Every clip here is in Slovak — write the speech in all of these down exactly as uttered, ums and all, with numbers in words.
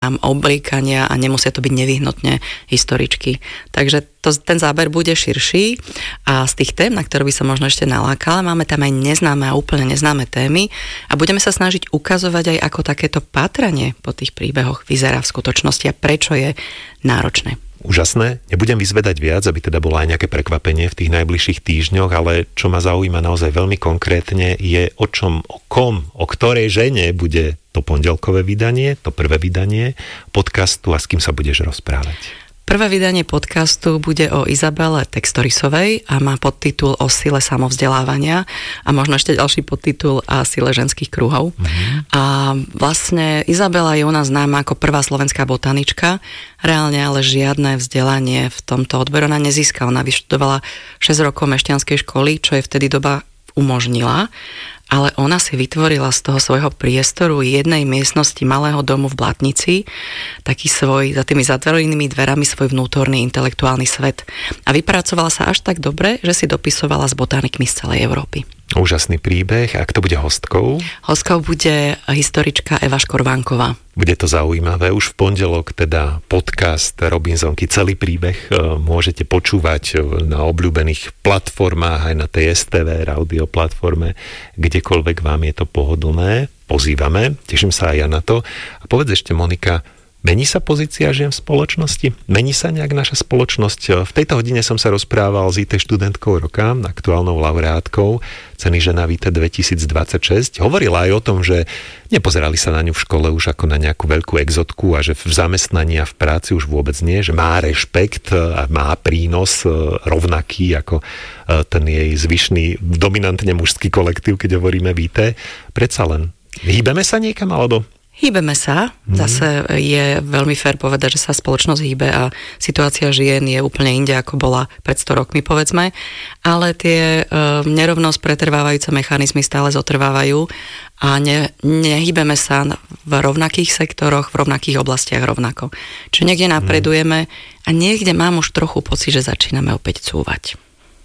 oblíkania a nemusia to byť nevyhnutne historičky. Takže to, ten záber bude širší a z tých tém, na ktoré by som možno ešte nalákala, máme tam aj neznáme a úplne neznáme témy a budeme sa snažiť ukazovať aj, ako takéto pátranie po tých príbehoch vyzerá v skutočnosti a prečo je náročné. Úžasné. Nebudem vyzvedať viac, aby teda bolo aj nejaké prekvapenie v tých najbližších týždňoch, ale čo ma zaujíma naozaj veľmi konkrétne je o čom, o kom, o ktorej žene bude to pondelkové vydanie, to prvé vydanie podcastu a s kým sa budeš rozprávať. Prvé vydanie podcastu bude o Izabele Textorisovej a má podtitul o sile samovzdelávania a možno ešte ďalší podtitul a sile ženských kruhov. Mm-hmm. A vlastne Izabela je u nás známa ako prvá slovenská botanička, reálne ale žiadne vzdelanie v tomto odbore ona nezískala. Ona vyštudovala šesť rokov mešťanskej školy, čo je vtedy doba umožnila, ale ona si vytvorila z toho svojho priestoru jednej miestnosti malého domu v Blatnici taký svoj, za tými zatvorenými dverami svoj vnútorný intelektuálny svet. A vypracovala sa až tak dobre, že si dopisovala s botanikmi z celej Európy. Úžasný príbeh. A kto bude hostkou? Hostkou bude historička Eva Škorvánková. Bude to zaujímavé. Už v pondelok teda podcast Robinsonky, celý príbeh môžete počúvať na obľúbených platformách, aj na tej es té vé audio platforme, kdekoľvek vám je to pohodlné. Pozývame. Teším sa aj ja na to. A povedz ešte, Monika, mení sa pozícia žien v spoločnosti? Mení sa nejak naša spoločnosť? V tejto hodine som sa rozprával s í té študentkou roka, aktuálnou laureátkou ceny Žena vé té dvetisícdvadsaťšesť. Hovorila aj o tom, že nepozerali sa na ňu v škole už ako na nejakú veľkú exotku a že v zamestnaní a v práci už vôbec nie, že má rešpekt a má prínos rovnaký ako ten jej zvyšný, dominantne mužský kolektív, keď hovoríme vé té. Predsa len, hýbeme sa niekam, alebo... Hýbeme sa. Zase je veľmi fér povedať, že sa spoločnosť hýbe a situácia žien je úplne inde, ako bola pred sto rokmi, povedzme. Ale tie e, nerovnosť pretrvávajúce mechanizmy stále zotrvávajú a ne, nehýbeme sa v rovnakých sektoroch, v rovnakých oblastiach rovnako. Čiže niekde napredujeme a niekde mám už trochu pocit, že začíname opäť cúvať.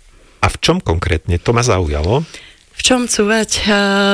A v čom konkrétne? To ma zaujalo. V čom cúvať?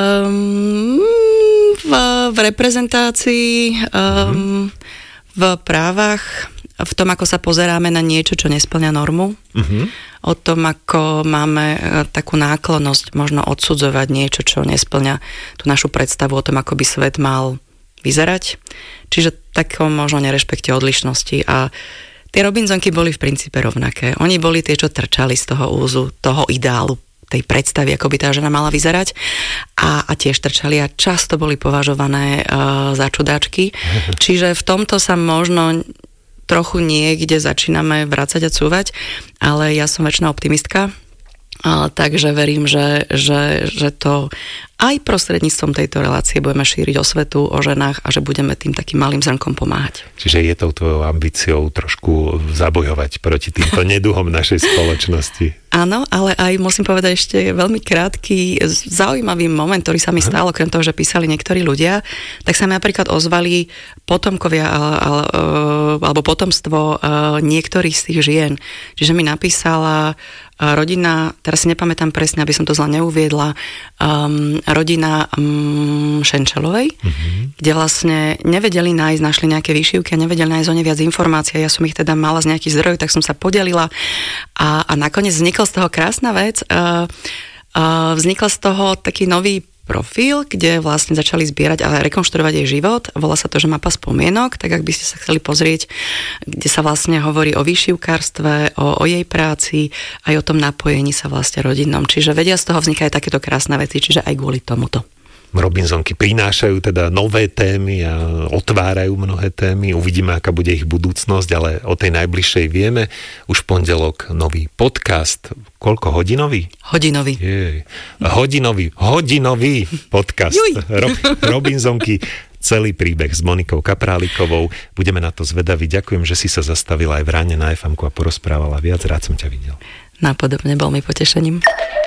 Um, v, v reprezentácii, um, mm-hmm. v právach, v tom, ako sa pozeráme na niečo, čo nespĺňa normu. Mm-hmm. O tom, ako máme takú náklonnosť možno odsudzovať niečo, čo nespĺňa tú našu predstavu o tom, ako by svet mal vyzerať. Čiže takom možno nerešpekte odlišnosti. A tie Robinsonky boli v princípe rovnaké. Oni boli tie, čo trčali z toho úzu, toho ideálu, tej predstavy, ako by tá žena mala vyzerať a, a tiež trčali a často boli považované uh, za čudáčky. Čiže v tomto sa možno trochu niekde začíname vracať a cúvať, ale ja som väčšiná optimistka, uh, takže verím, že, že, že to aj prostredníctvom tejto relácie budeme šíriť osvetu o ženách a že budeme tým takým malým zrnkom pomáhať. Čiže je to tvojou ambíciou trošku zabojovať proti týmto neduhom našej spoločnosti. Áno, ale aj musím povedať ešte veľmi krátky, zaujímavý moment, ktorý sa mi stal, okrem toho, že písali niektorí ľudia, tak sa mi napríklad ozvali potomkovia alebo potomstvo niektorých z tých žien. Čiže mi napísala rodina, teraz si nepamätám presne, aby som to zle neuviedla, um, rodina um, Šenčelovej, mm-hmm. kde vlastne nevedeli nájsť, našli nejaké výšivky a nevedeli nájsť o ne viac informácií. Ja som ich teda mala z nejakých zdrojov, tak som sa podelila a, a nakoniec vznikla z toho krásna vec. Uh, uh, vznikla z toho taký nový profil, kde vlastne začali zbierať a rekonštruovať jej život. Volá sa to, že mapa spomienok, tak ak by ste sa chceli pozrieť, kde sa vlastne hovorí o výšivkárstve, o, o jej práci, aj o tom napojení sa vlastne rodinnom. Čiže vedia, z toho vznikajú takéto krásne veci, čiže aj kvôli tomuto. Robinsonky prinášajú teda nové témy a otvárajú mnohé témy. Uvidíme, aká bude ich budúcnosť, ale o tej najbližšej vieme. Už v pondelok nový podcast. Koľko? Hodinový? Hodinový. Jej. Hodinový. Hodinový podcast. Ro- Robinsonky. Celý príbeh s Monikou Kaprálikovou. Budeme na to zvedaví. Ďakujem, že si sa zastavila aj v ráne na ef emku a porozprávala viac. Rád som ťa videl. Napodobne, bol mi potešením.